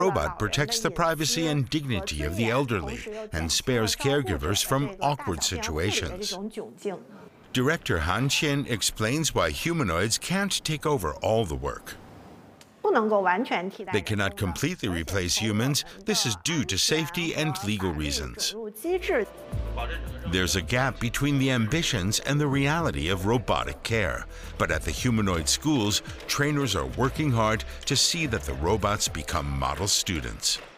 Robot protects the privacy and dignity of the elderly and spares caregivers from awkward situations. Director Han Qian explains why humanoids can't take over all the work. They cannot completely replace humans. This is due to safety and legal reasons. There's a gap between the ambitions and the reality of robotic care. But at the humanoid schools, trainers are working hard to see that the robots become model students.